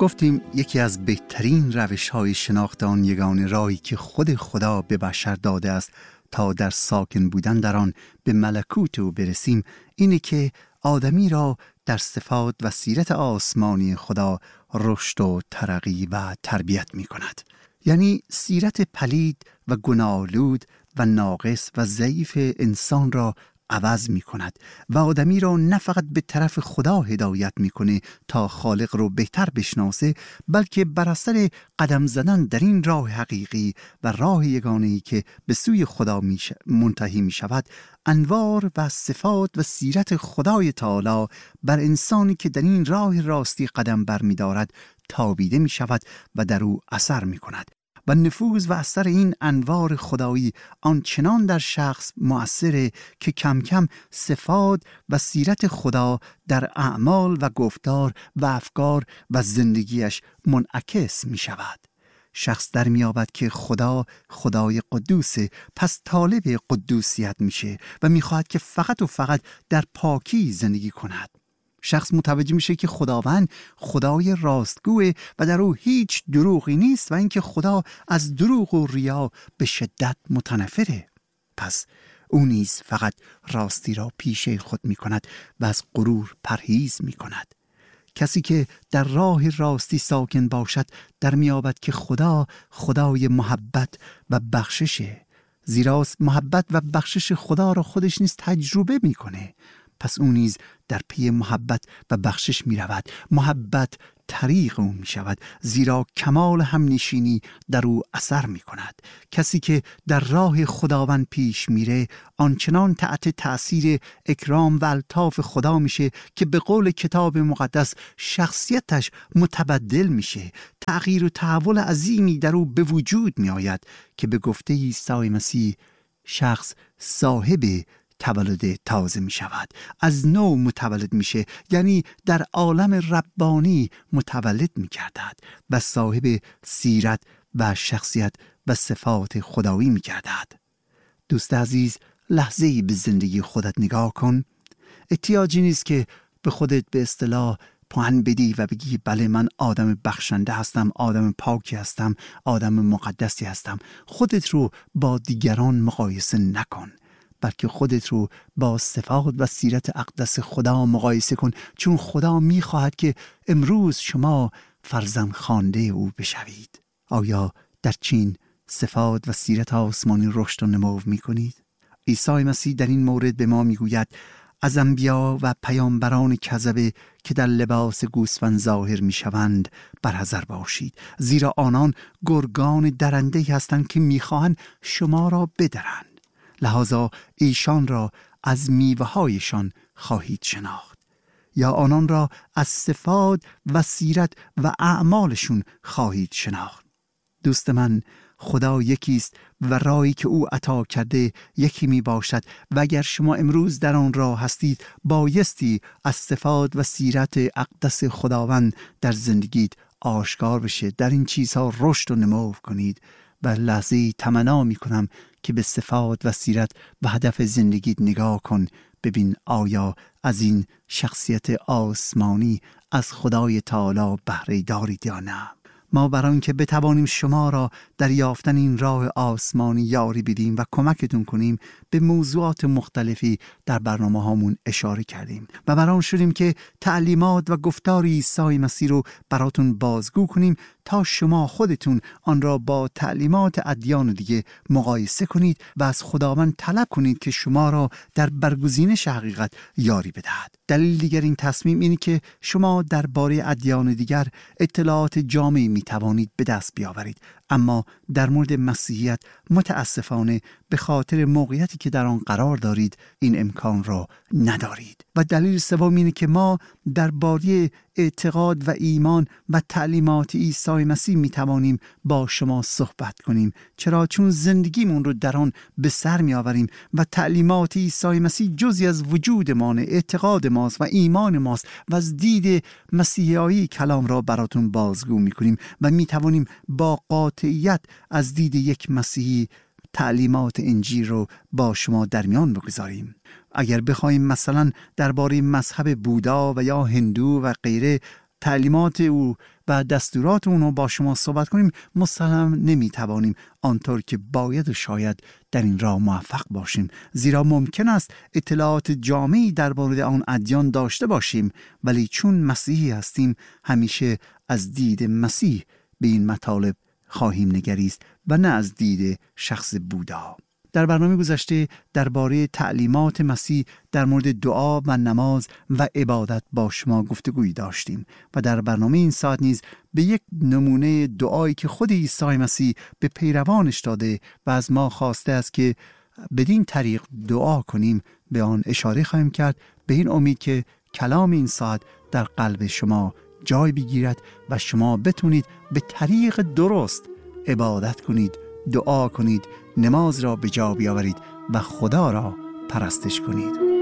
گفتیم یکی از بهترین روش‌های شناخت آن یگانه راهی که خود خدا به بشر داده است تا در ساکن بودن در آن به ملکوت او برسیم اینه که آدمی را در صفات و سیرت آسمانی خدا رشد و ترقی و تربیت می کند. یعنی سیرت پلید و گناه‌آلود و ناقص و ضعیف انسان را عوض می کند و آدمی را نه فقط به طرف خدا هدایت می کنه تا خالق رو بهتر بشناسه، بلکه بر اثر قدم زدن در این راه حقیقی و راه یگانه‌ای که به سوی خدا منتهی می شود، انوار و صفات و سیرت خدای تعالی بر انسانی که در این راه راستی قدم بر می دارد تابیده می شود و در او اثر می کند و نفوذ و اثر این انوار خدایی آنچنان در شخص مؤثره که کم کم صفات و سیرت خدا در اعمال و گفتار و افکار و زندگیش منعکس می شود. شخص در می یابد که خدا خدای قدوسه، پس طالب قدوسیت میشه و می خواهد که فقط و فقط در پاکی زندگی کند. شخص متوجه میشه که خداوند خدای راستگوه و در او هیچ دروغی نیست و اینکه خدا از دروغ و ریا به شدت متنفره. پس او نیز فقط راستی را پیشه خود می کند و از غرور پرهیز می کند. کسی که در راه راستی ساکن باشد در میابد که خدا خدای محبت و بخششه، زیراست محبت و بخشش خدا را خودش نیز تجربه میکنه. پس او نیز در پی محبت و بخشش می رود. محبت طریق او می شود، زیرا کمال همنشینی در او اثر می کند. کسی که در راه خداوند پیش میره آنچنان تحت تأثیر اکرام و الطاف خدا میشه که به قول کتاب مقدس شخصیتش متبدل میشه. تغییر و تحول عظیمی در او به وجود می آید که به گفته عیسی مسیح شخص صاحب تولد تازه می شود، از نو متولد میشه، یعنی در عالم ربانی متولد می گردد و صاحب سیرت و شخصیت و صفات خدایی می گردد. دوست عزیز، لحظه‌ای به زندگی خودت نگاه کن. احتیاجی نیست که به خودت به اصطلاح پوان بدی و بگی بله من آدم بخشنده هستم، آدم پاکی هستم، آدم مقدسی هستم. خودت رو با دیگران مقایسه نکن، بلکه خودت رو با صفات و سیرت اقدس خدا مقایسه کن، چون خدا می‌خواهد که امروز شما فرزند خوانده او بشوید. آیا در چین صفات و سیرت آسمانی رشد و نمو می‌کنید؟ عیسی مسیح در این مورد به ما می‌گوید از انبیا و پیامبران کذبه که در لباس گوسفند ظاهر می‌شوند برحذر باشید، زیرا آنان گرگان درنده‌ای هستند که می‌خواهند شما را بدرند. لذا ایشان را از میوه‌هایشان خواهید شناخت، یا آنان را از صفات و سیرت و اعمالشون خواهید شناخت. دوست من، خدا یکیست و راهی که او عطا کرده یکی می باشد و اگر شما امروز در آن راه هستید بایستی از صفات و سیرت اقدس خداوند در زندگیت آشکار بشه. در این چیزها رشد و نمو کنید و لحظه‌ای تمنا می کنم که به صفات و سیرت و هدف زندگیت نگاه کن. ببین آیا از این شخصیت آسمانی از خدای تعالی بهره دارید یا نه. ما برای اینکه بتوانیم شما را در یافتن این راه آسمانی یاری بدیم و کمکتون کنیم به موضوعات مختلفی در برنامه هامون اشاره کردیم و برای آن شدیم که تعلیمات و گفتار عیسی مسیح رو براتون بازگو کنیم تا شما خودتون آن را با تعلیمات ادیان دیگه مقایسه کنید و از خداوند طلب کنید که شما را در برگزینش حقیقت یاری بدهد. دلیل دیگر این تصمیم اینه که شما درباره ادیان دیگر اطلاعات جامعی می توانید به دست بیاورید، اما در مورد مسیحیت متاسفانه به خاطر موقعیتی که در آن قرار دارید این امکان را ندارید. و دلیل سوم اینه که ما درباره اعتقاد و ایمان و تعلیمات عیسی مسیح می توانیم با شما صحبت کنیم. چرا؟ چون زندگیمون رو در آن به سر می آوریم و تعلیمات عیسی مسیح جزئی از وجود ما، اعتقاد ماست و ایمان ماست و از دید مسیحایی کلام را براتون بازگو می کنیم و می توانیم با قاطعیت از دید یک مسیحی تعلیمات انجیل رو با شما در میان بگذاریم. اگر بخوایم مثلا درباره مذهب بودا و یا هندو و غیره تعلیمات او و دستورات اونو با شما صحبت کنیم مسلم نمیتوانیم آنطور که باید و شاید در این راه موفق باشیم، زیرا ممکن است اطلاعات جامعی در مورد آن ادیان داشته باشیم، ولی چون مسیحی هستیم همیشه از دید مسیح به این مطالب خواهیم نگریست و نه از دید شخص بودا. در برنامه گذشته درباره تعلیمات مسیح در مورد دعا و نماز و عبادت با شما گفتگویی داشتیم و در برنامه این ساعت نیز به یک نمونه دعایی که خود عیسی مسیح به پیروانش داده و از ما خواسته است که بدین طریق دعا کنیم به آن اشاره خواهیم کرد، به این امید که کلام این ساعت در قلب شما جای بگیرد و شما بتونید به طریق درست عبادت کنید، دعا کنید، نماز را به جا بیاورید و خدا را پرستش کنید.